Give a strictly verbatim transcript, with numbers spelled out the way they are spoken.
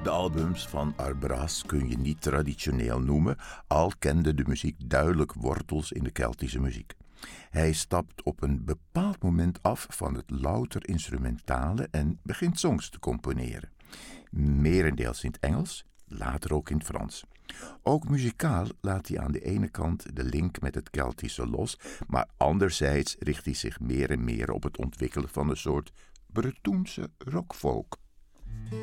De albums van Art Brass kun je niet traditioneel noemen, al kende de muziek duidelijk wortels in de Keltische muziek. Hij stapt op een bepaald moment af van het louter instrumentale en begint songs te componeren. Merendeels in het Engels, later ook in het Frans. Ook muzikaal laat hij aan de ene kant de link met het Keltische los, maar anderzijds richt hij zich meer en meer op het ontwikkelen van een soort Bretoense rockfolk.